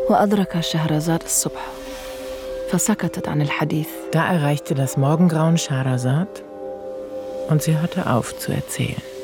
وأدرك شهرزاد الصبح فسكتت عن الحديث. Da erreichte das Morgengrauen Scheherazad und sie hörte auf zu erzählen.